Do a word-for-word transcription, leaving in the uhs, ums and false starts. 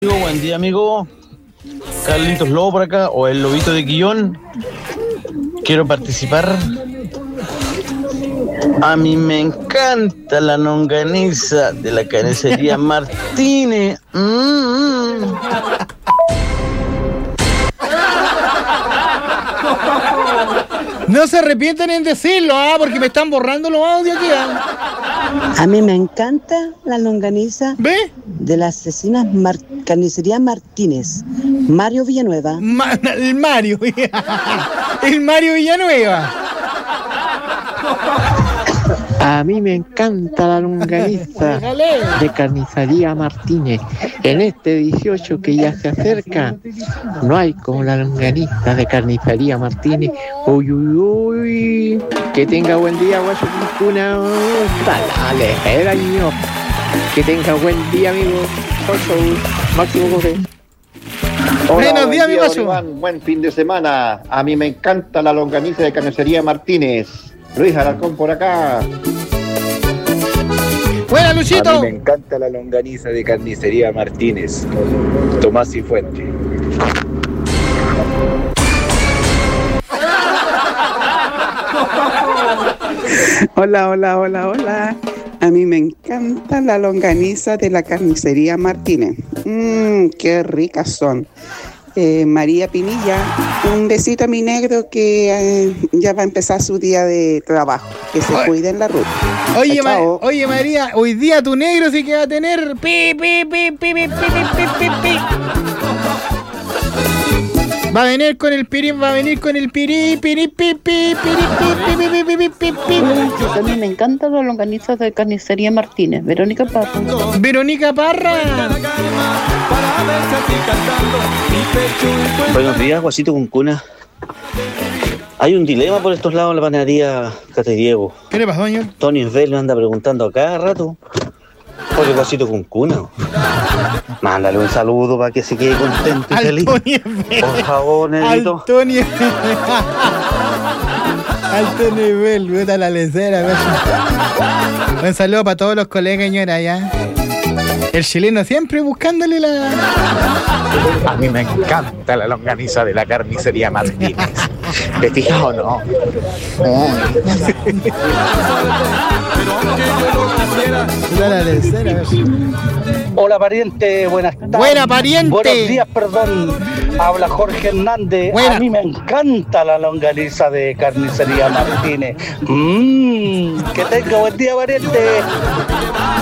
Buen día, amigo. Carlitos Lobo por acá, o el Lobito de Quillón. Quiero participar. A mí me encanta la longaniza de la carnicería Martínez. Mm-hmm. No se arrepienten en decirlo, ah, porque me están borrando los audios aquí. ¿Ah? A mí me encanta la longaniza ¿Ve? de las asesinas Mar- carnicería Martínez. Mario Villanueva. Ma- el Mario. El Mario Villanueva. A mí me encanta la longaniza de Carnicería Martínez. En este dieciocho que ya se acerca, no hay como la longaniza de Carnicería Martínez. Uy, uy, uy. Que tenga buen día, guacho Pincuna. Dale, era niño. Que tenga buen día, amigo. Chau, chau. Máximo José. Hola, Buenos días, mi don guacho. Iván. Buen fin de semana. A mí me encanta la longaniza de Carnicería Martínez. Luis Alarcón por acá. Buena, Luchito. A mí me encanta la longaniza de Carnicería Martínez. Tomás y Fuente. Hola, hola, hola, hola. A mí me encanta la longaniza de la Carnicería Martínez. Mmm, qué ricas son. Eh, María Pinilla, un besito a mi negro que eh, ya va a empezar su día de trabajo. Que se cuide en la ruta. Oye, Chao, Ma- chao. oye, María, hoy día tu negro sí que va a tener pi, pi, pi, pi, pi, pi, pi, pi, pi. Va a venir con el pirín, va a venir con el pirí, pirí, pi, pi, pirí, pi, pi, pi, pi, pi, pi, pi. A mí me encantan las longanizas de Carnicería Martínez. Verónica Parra. Verónica Parra. Buenos días, Guasito Cuncuna. Hay un dilema por estos lados en la panadería Catediego. ¿Qué le pasó, señor? Tony Svel me anda preguntando a cada rato por el Guasito Cuncuna. Mándale un saludo para que se quede contento y feliz. Por favor, negrito. Antonio. Antonio Bell, puta la lecera. Un saludo para todos los colegas, señora, ya. El chileno siempre buscándole la... A mí me encanta la longaniza de la Carnicería Martínez. ¿Te fijas o no? Puta la lecera. Hola pariente, buenas tardes. Buena, pariente. Buenos días, perdón. Habla Jorge Hernández. Buena. A mí me encanta la longaniza de Carnicería Martínez. Mmm, que tenga buen día, pariente.